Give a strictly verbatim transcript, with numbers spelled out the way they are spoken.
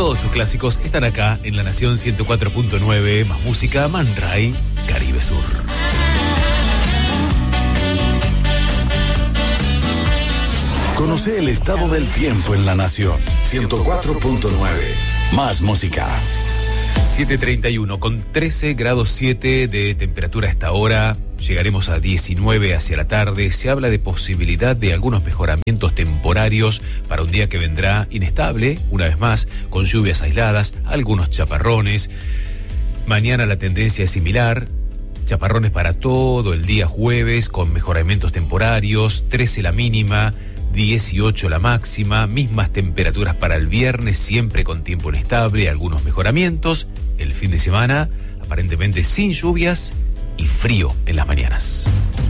Todos tus clásicos están acá en La Nación ciento cuatro punto nueve, más música, Man Ray, Caribe Sur. Conoce el estado del tiempo en La Nación ciento cuatro punto nueve, más música. siete treinta y uno, con trece grados siete de temperatura a esta hora. Llegaremos a diecinueve hacia la tarde. Se habla de posibilidad de algunos mejoramientos temporarios para un día que vendrá inestable, una vez más, con lluvias aisladas, algunos chaparrones. Mañana la tendencia es similar. Chaparrones para todo el día jueves, con mejoramientos temporarios. trece la mínima, dieciocho la máxima. Mismas temperaturas para el viernes, siempre con tiempo inestable, algunos mejoramientos. El fin de semana, aparentemente sin lluvias y frío en las mañanas.